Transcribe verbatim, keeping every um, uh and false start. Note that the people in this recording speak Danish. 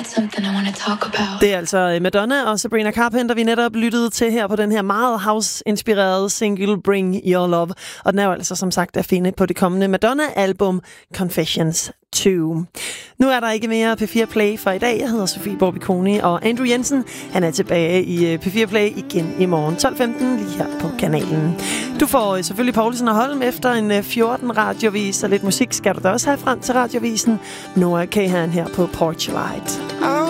Det er altså Madonna og Sabrina Carpenter, vi netop lyttede til her på den her meget house-inspirerede single Bring Your Love. Og den er jo altså som sagt at finde på det kommende Madonna-album Confessions to. Nu er der ikke mere P fire Play for i dag. Jeg hedder Sofie Borbiconi, og Andrew Jensen, han er tilbage i P fire Play igen i morgen tolv femten lige her på kanalen. Du får selvfølgelig Poulsen og Holm efter en fjorten radiovis, og lidt musik skal du da også have frem til radiovisen. Noah Kahan her på Porch Light.